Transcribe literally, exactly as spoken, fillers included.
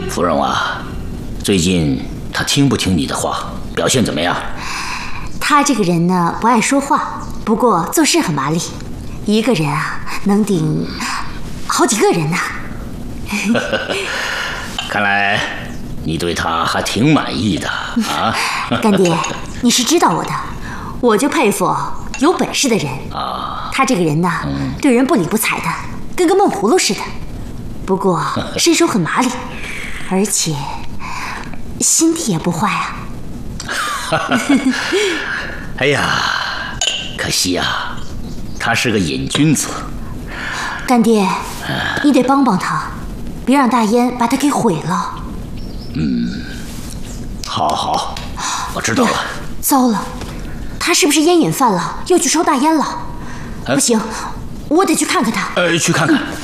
芙蓉啊，最近他听不听你的话？表现怎么样？ 他这个人呢，不爱说话，不过做事很麻利，一个人啊能顶好几个人呢。 看来你对他还挺满意的啊。 干爹，你是知道我的，我就佩服有本事的人啊。 他这个人呢， 嗯、 对人不理不睬的，跟个闷葫芦似的。不过身手很麻利，而且心地也不坏啊。 哎呀，可惜啊，他是个瘾君子。 干爹，你得帮帮他，别让大烟把他给毁了。 嗯，好好，我知道了。 糟了，他是不是烟瘾犯了，又去抽大烟了？不行，我得去看看他。 呃，去看看。